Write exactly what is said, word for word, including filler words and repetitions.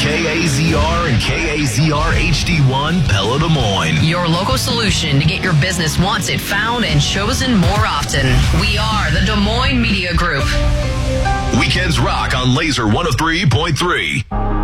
K A Z R and K A Z R H D one Pella Des Moines. Your local solution to get your business once it found and chosen more often. We are the Des Moines Media Group. Weekends rock on Laser one oh three point three.